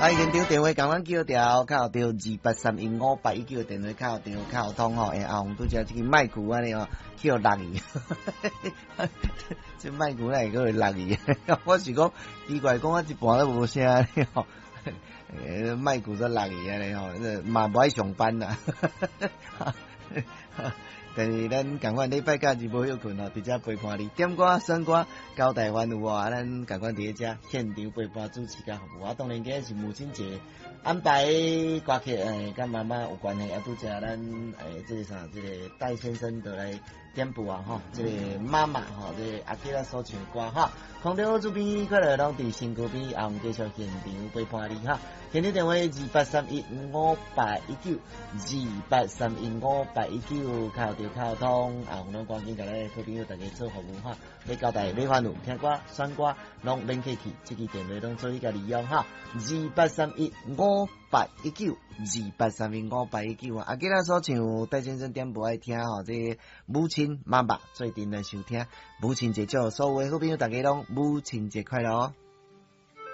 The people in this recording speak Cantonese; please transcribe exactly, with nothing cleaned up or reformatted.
啊，现场电话共阮叫调，靠到二八三一五八一九电话靠电话靠通吼，诶，阿红拄则即个麦克安尼哦，叫六伊，这麦克会个六伊，我是讲奇怪，讲我一半都无声咧吼，诶，麦克都六伊安尼吼，嘛无爱上班啦。但是咱共款礼拜假日无休困吼，直接陪伴你点歌、选歌、交台湾有啊，咱共款伫咧遮现场陪伴主持甲服务。啊，当然今日是母亲节，安排歌曲诶，甲妈妈有关系，啊，拄则咱诶，即个啥，即个戴先生就来点播啊，吼，即个妈妈吼，即个阿吉拉所唱歌吼，空中主编快乐拢伫身躯边，啊，我们继续现场陪伴你哈。现场电话二八三一五八一九，二八三一五八一九，靠着靠通，啊，我们赶紧甲咱好朋友大家做服务哈。要交代买番路、听歌、选歌，拢免客气，这个电话拢做一个利用哈。二八三一五八一九，二八三一五八一九啊！啊，今仔所唱戴先生点播爱听吼，这母亲妈妈最近来收听母亲节，祝所有好朋友大家拢母亲节快乐哦！